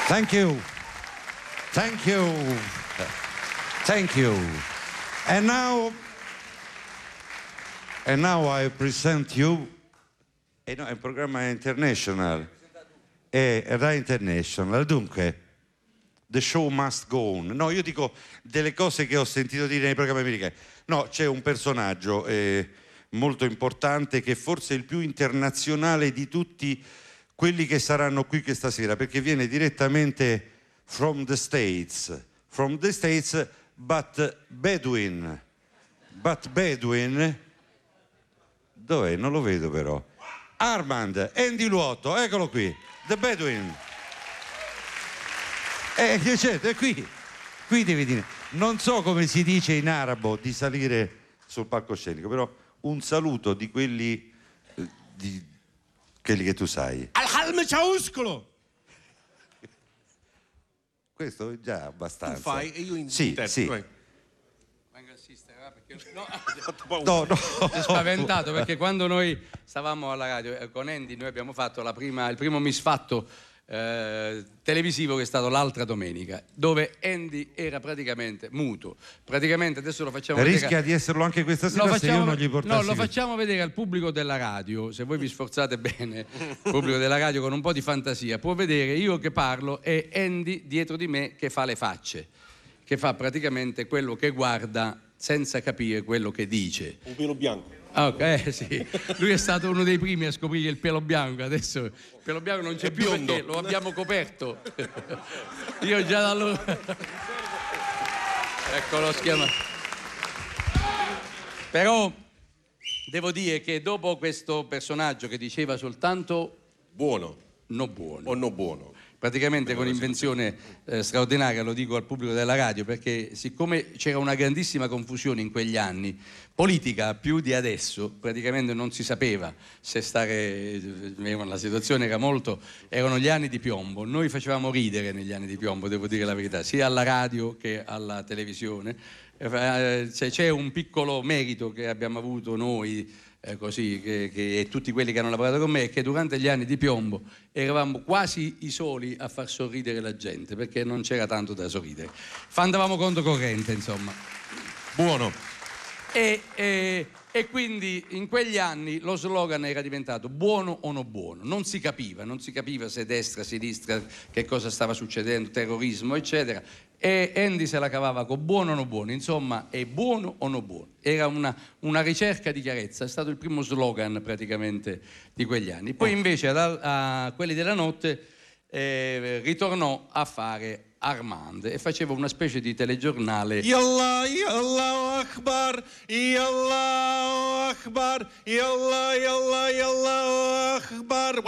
Thank you. Thank you. Thank you. And now I present you. No, è un programma international. È Rai International. Dunque, the show must go on. No, io dico delle cose che ho sentito dire nei programmi americani. No, c'è un personaggio molto importante che forse è il più internazionale di tutti quelli che saranno qui questa sera, perché viene direttamente from the States, but Bedouin. Dov'è? Non lo vedo però. Armand, Andy Luotto, eccolo qui, The Bedouin. Certo, è qui devi dire. Non so come si dice in arabo di salire sul palcoscenico, però un saluto di quelli che tu sai. Al-Halm Ciauscolo! Questo è già abbastanza. Tu fai e io interpreto. Sì. Venga a assistere, perché No. È spaventato perché quando noi stavamo alla radio con Andy noi abbiamo fatto il primo misfatto televisivo che è stato l'altra domenica, dove Andy era praticamente muto. Praticamente adesso lo facciamo vedere. Rischia di esserlo anche questa sera se io non gli portassi. No, lo facciamo vedere al pubblico della radio. Se voi vi sforzate bene, il pubblico della radio con un po' di fantasia può vedere io che parlo e Andy dietro di me che fa le facce, che fa praticamente quello che guarda senza capire quello che dice. Un pelo bianco. Ok, sì. Lui è stato uno dei primi a scoprire il pelo bianco. Adesso il pelo bianco non c'è più perché lo abbiamo coperto. Io già da allora. Ecco lo schema. Però devo dire che dopo questo personaggio che diceva soltanto buono, no buono o no buono, praticamente con invenzione straordinaria, lo dico al pubblico della radio, perché siccome c'era una grandissima confusione in quegli anni, politica più di adesso, praticamente non si sapeva se stare, la situazione era erano gli anni di piombo, noi facevamo ridere negli anni di piombo, devo dire la verità, sia alla radio che alla televisione, c'è un piccolo merito che abbiamo avuto noi, così che tutti quelli che hanno lavorato con me è che durante gli anni di piombo eravamo quasi i soli a far sorridere la gente perché non c'era tanto da sorridere, andavamo conto corrente insomma. Buono. E quindi in quegli anni lo slogan era diventato buono o no buono, non si capiva se destra, sinistra, che cosa stava succedendo, terrorismo eccetera, e Andy se la cavava con buono o no buono, insomma è buono o no buono, era una ricerca di chiarezza, è stato il primo slogan praticamente di quegli anni. Poi invece a quelli della notte ritornò a fare Armand e faceva una specie di telegiornale. Yallah, yallah akbar, yallah akbar, yallah, yallah, yallah akbar.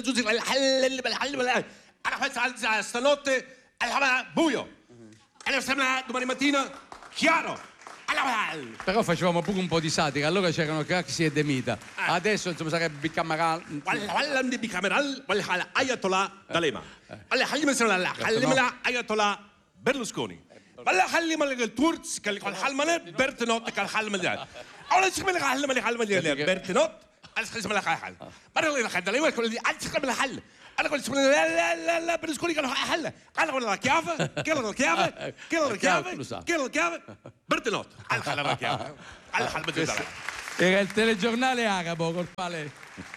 Stanotte buio. Domani mattina chiaro. Però facevamo pure un po' di satira, allora c'erano Craxi e Demita, adesso insomma sarebbe bicameral. Bicameral, Ayatollah D'Alema, Ayatollah Berlusconi, Turz, Bertenot, انا قلت لا لا لا برسكولي قالوا حل قالوا ولا كيافه قالوا الكيافه قالوا الكيافه برتنوت على الكيافه على الحلبة. Era il telegiornale arabo col quale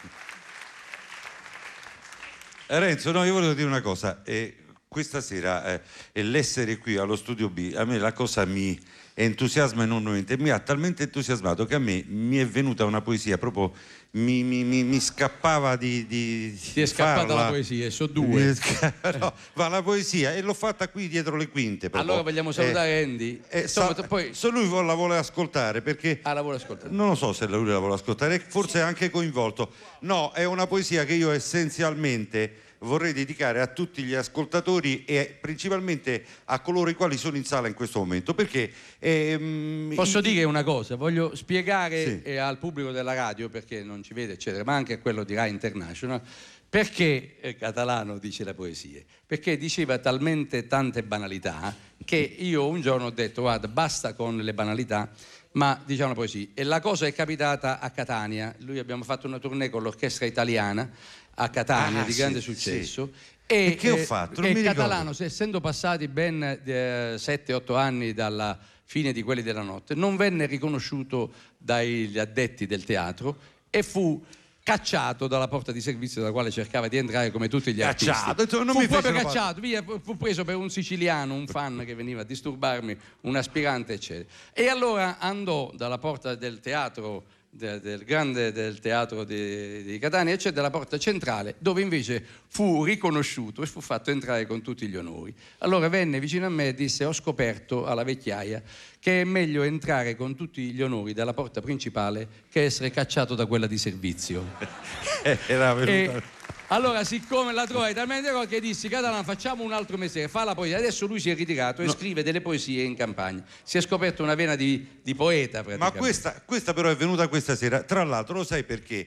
Renzo, no, io volevo dire una cosa, questa sera l'essere qui allo Studio B, a me la cosa mi entusiasma enormemente, mi ha talmente entusiasmato che a me mi è venuta una poesia, proprio mi scappava di ti è scappata la poesia, so due. No, ma la poesia, e l'ho fatta qui dietro le quinte proprio. Allora vogliamo salutare Andy, poi se lui la vuole ascoltare, perché la vuole ascoltare, non lo so se lui la vuole ascoltare, forse è anche coinvolto. No, è una poesia che io essenzialmente vorrei dedicare a tutti gli ascoltatori e principalmente a coloro i quali sono in sala in questo momento, perché posso dire una cosa, voglio spiegare al pubblico della radio, perché non ci vede eccetera, ma anche a quello di Rai International, perché Catalano dice la poesia, perché diceva talmente tante banalità che io un giorno ho detto guarda basta con le banalità, ma diciamo la poesia. E la cosa è capitata a Catania, lui abbiamo fatto una tournée con l'orchestra italiana a Catania di grande sì, successo. sì. E che ho fatto? Non mi Catalano, ricordo. essendo passati ben 7-8 anni dalla fine di Quelli della Notte, non venne riconosciuto dagli addetti del teatro e fu cacciato dalla porta di servizio dalla quale cercava di entrare come tutti gli artisti. Non fu mi proprio fecero cacciato, via, fu preso per un siciliano, un fan che veniva a disturbarmi, un aspirante, eccetera. E allora andò dalla porta del teatro del teatro di Catania, eccetera, dalla porta centrale, dove invece fu riconosciuto e fu fatto entrare con tutti gli onori. Allora venne vicino a me e disse: ho scoperto alla vecchiaia che è meglio entrare con tutti gli onori dalla porta principale che essere cacciato da quella di servizio. Era venuta... Allora, siccome la trovai talmente cosa che dissi: Catalano, facciamo un altro mestiere, fa la poesia. Adesso lui si è ritirato e scrive delle poesie in campagna. Si è scoperto una vena di poeta, praticamente. Ma questa però è venuta questa sera. Tra l'altro, lo sai perché?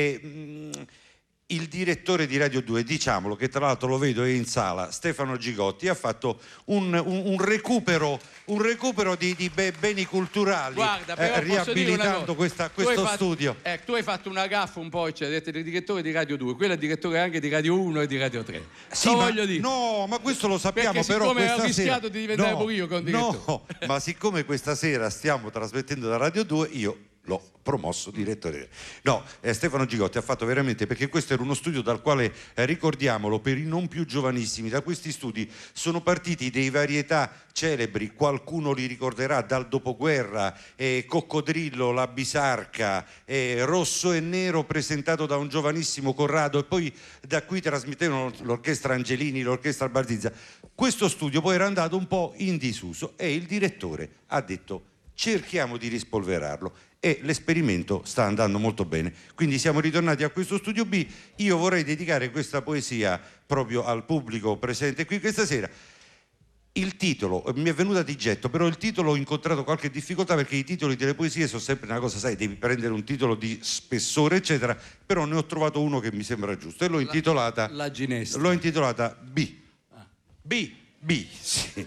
Il direttore di Radio 2, diciamolo, che tra l'altro lo vedo è in sala, Stefano Gigotti, ha fatto un recupero di beni culturali. Guarda, però riabilitando questo studio. Tu hai fatto una gaffa un po', cioè, hai detto il direttore di Radio 2, quello è il direttore anche di Radio 1 e di Radio 3. Sì, voglio dire. No, ma questo lo sappiamo, perché però siccome questa ho rischiato sera... di diventare pure io con direttore. No, ma siccome questa sera stiamo trasmettendo da Radio 2, io l'ho promosso direttore. No, Stefano Gigotti ha fatto veramente, perché questo era uno studio dal quale, ricordiamolo, per i non più giovanissimi, da questi studi sono partiti dei varietà celebri, qualcuno li ricorderà dal dopoguerra, Coccodrillo, La Bisarca, Rosso e Nero presentato da un giovanissimo Corrado, e poi da qui trasmettevano l'orchestra Angelini, l'orchestra Barzizza. Questo studio poi era andato un po' in disuso e il direttore ha detto: cerchiamo di rispolverarlo, e l'esperimento sta andando molto bene. Quindi siamo ritornati a questo studio B. Io vorrei dedicare questa poesia proprio al pubblico presente qui questa sera. Il titolo mi è venuta di getto, però il titolo ho incontrato qualche difficoltà, perché i titoli delle poesie sono sempre una cosa, sai, devi prendere un titolo di spessore eccetera, però ne ho trovato uno che mi sembra giusto e l'ho intitolata La Ginestra. L'ho intitolata B. B, sì.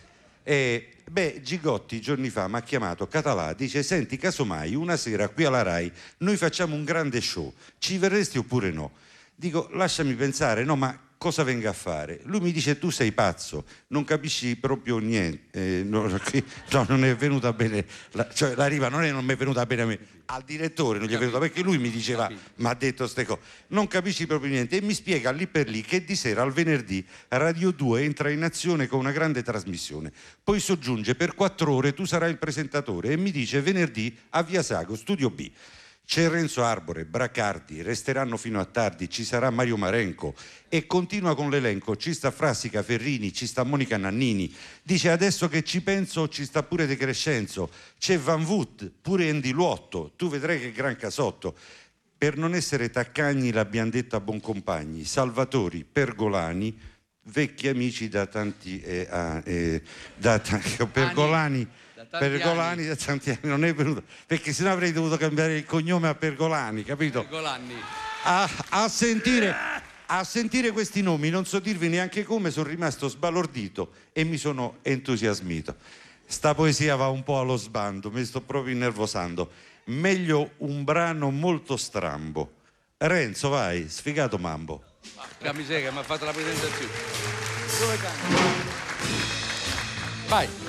Gigotti giorni fa mi ha chiamato Català, dice: senti, casomai una sera qui alla Rai noi facciamo un grande show, ci verresti oppure no? Dico: lasciami pensare. No, ma cosa venga a fare? Lui mi dice: tu sei pazzo, non capisci proprio niente. No, non è venuta bene cioè la riva non mi è venuta bene a me, al direttore non gli è venuta, perché lui mi diceva, mi ha detto ste cose, non capisci proprio niente, e mi spiega lì per lì che di sera al venerdì Radio 2 entra in azione con una grande trasmissione, poi soggiunge per 4 ore tu sarai il presentatore, e mi dice: venerdì a Via Sago, studio B. C'è Renzo Arbore, Bracardi, resteranno fino a tardi, ci sarà Mario Marenco, e continua con l'elenco: ci sta Frassica, Ferrini, ci sta Monica Nannini, dice: adesso che ci penso ci sta pure De Crescenzo, c'è Van Voot, pure Andy Luotto, tu vedrai che gran casotto. Per non essere taccagni l'abbiamo detto a Boncompagni, Salvatori, Pergolani, vecchi amici da tanti Pergolani. Pergolani da tanti anni non è venuto, perché sennò avrei dovuto cambiare il cognome a Pergolani, capito? Pergolani. A sentire questi nomi, non so dirvi neanche come, sono rimasto sbalordito e mi sono entusiasmito. Sta poesia va un po' allo sbando, mi sto proprio innervosando. Meglio un brano molto strambo. Renzo, vai, sfigato mambo. La miseria, mi ha fatto la presentazione. Dove canta? Vai.